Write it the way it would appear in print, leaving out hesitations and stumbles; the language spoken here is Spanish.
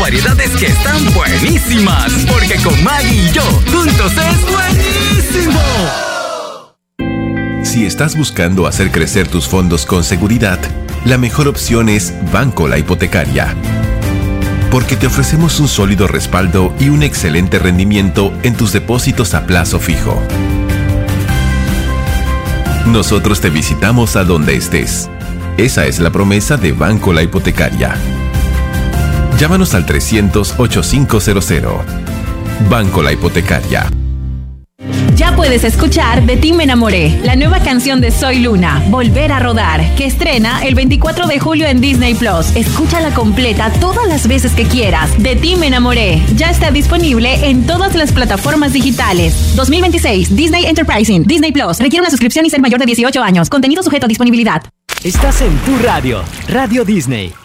variedades que están buenísimas. Porque con Maggie y yo, juntos es buenísimo. Si estás buscando hacer crecer tus fondos con seguridad, la mejor opción es Banco La Hipotecaria. Porque te ofrecemos un sólido respaldo y un excelente rendimiento en tus depósitos a plazo fijo. Nosotros te visitamos a donde estés. Esa es la promesa de Banco La Hipotecaria. Llámanos al 300-8500. Banco La Hipotecaria. Ya puedes escuchar De Ti Me Enamoré, la nueva canción de Soy Luna, Volver a Rodar, que estrena el 24 de julio en Disney Plus. Escúchala completa todas las veces que quieras. De Ti Me Enamoré ya está disponible en todas las plataformas digitales. 2026, Disney Enterprising, Disney Plus. Requiere una suscripción y ser mayor de 18 años. Contenido sujeto a disponibilidad. Estás en tu radio, Radio Disney.